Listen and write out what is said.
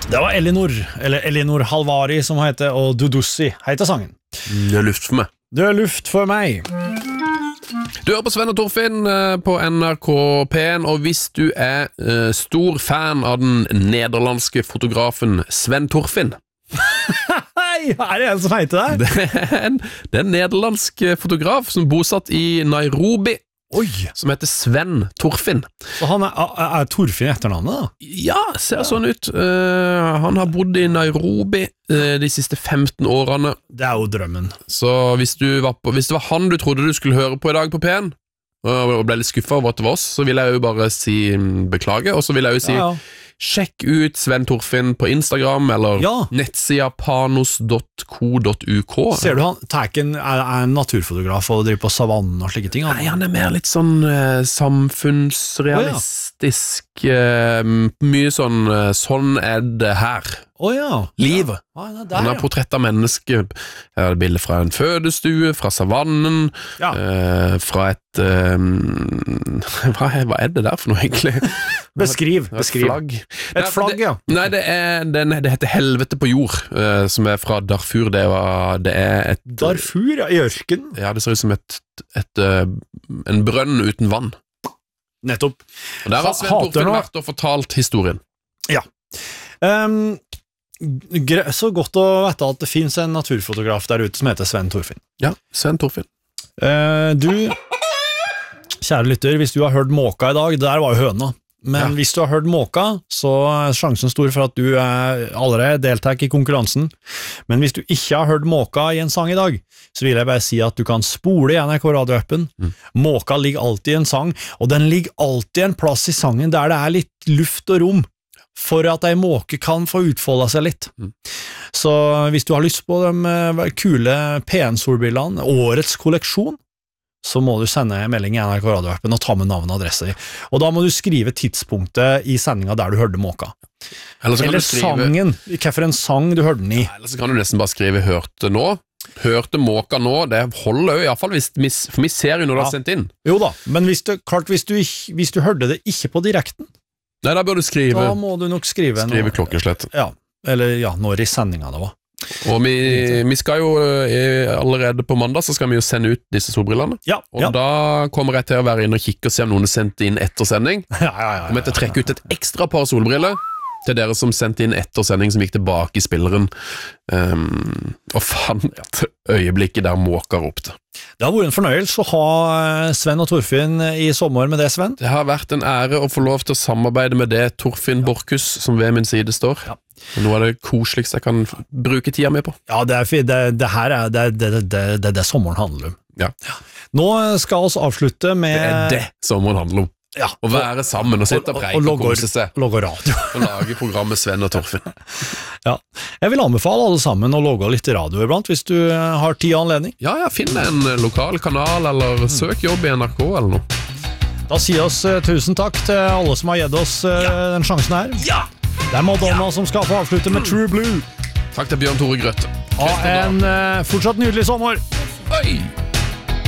Det var Elinor Halvari som heter, og Dudussi heter sangen. Det er luft for meg. Det er luft for meg. Du hører på Sven og Torfinn på NRK P1, og hvis du er stor fan av den nederlandske fotografen Sven Torfinn Hei, er det en som heter det? Det er en nederlandsk fotograf som bosatt i Nairobi, Oi, som heter Sven Torfinn. så han er Torfinn etternavnet da? Ja, ser sånn ut. Han har bodd i Nairobi de siste 15 årene. Det er jo drømmen. Så hvis det var han du trodde du skulle høre på i dag på P1, og ble litt skuffet over at det var oss, så vil jeg jo bare si beklage, og så vil jeg jo si sjekk ut Sven Torfinn på Instagram, eller nettsida panos.co.uk. Ser du han, Tæken er en naturfotograf og driver på savannen og slike ting? Nei, han er mer litt sånn samfunnsrealistisk, mye sånn er det her. Livet. Han har portrett av mennesker. Jeg har bilder fra en fødestue, fra savannen, fra et hva er det der for noe egentlig? Beskriv. Flagg. Et flagg, ja. Nei, det heter Helvete på jord, som er fra Darfur. Det er et Darfur, ja, i ørken. Ja, det ser ut som en brønn uten vann. Nettopp. Og der har Sven Torfinn vært og fortalt historien. Ja. Så godt å vite at det finnes en naturfotograf der ute som heter Sven Torfinn. Ja, Sven Torfinn. Du, kjære lytter, hvis du har hørt måka i dag, der var jo høna. Men hvis du har hørt måka, så er sjansen stor for at du allerede deltar i konkurransen. Men hvis du ikke har hørt måka i en sang i dag, så vil jeg bare si at du kan spole i NRK Radio-appen. Måka ligger alltid i en sang, og den ligger alltid en plass i sangen der det er litt luft og rom, for at ei måke kan få utfolde seg litt. Så hvis du har lyst på de kule PN-solbrillene, årets kolleksjon, så må du sende en melding i NRK Radio-appen og ta med navn og adresse. Og da må du skrive tidspunktet i sendinga der du hørte måka. Eller sangen, hvilken en sang du hørte den i. Eller så kan du nesten bare skrive hørte nå. Hørte måka nå, det holder jo i hvert fall, for vi ser jo når du har sendt inn. Jo da, men hvis du hørte det ikke på direkten, nei, da bør du skrive. Da må du nok skrive klokkeslett. Ja, eller når i sendinga det var. Og vi skal jo allerede på mandag så skal vi jo sende ut disse solbrillene. Og da kommer jeg til å være inne og kikke og se om noen sendte inn etter sending. Kommer jeg til å trekke ut et ekstra par solbriller til dere som sendte inn etter sending, som gikk tilbake i spilleren og fant øyeblikket der måka ropte. Det har vært en fornøyelse å ha Sven og Torfinn i sommer med det, Sven. Det har vært en ære å få lov til å samarbeide med det Torfinn Borchhus, som ved min side står. Noe av det koseligste jeg kan bruke tida med på. Ja, det er fint. Det her er det sommeren handler om. Ja. Nå skal vi avslutte med... Det er det sommeren handler om. Ja, å være sammen og sitte og preike og kose seg og lage programmet Sven og Torfinn. Ja, jeg vil anbefale alle sammen å lage litt radio iblant hvis du har tid og anledning. Ja, finn en lokal kanal eller søk jobb i NRK eller noe. Da sier oss tusen takk til alle som har gitt oss den sjansen her. Det er Madonna som skal få avslutte med True Blue. Takk til Bjørn Tore Grøtte. Ha en fortsatt nydelig sommer. Oi!